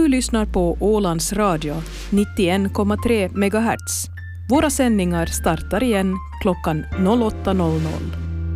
Du lyssnar på Ålands Radio 91,3 MHz. Våra sändningar startar igen klockan 08.00.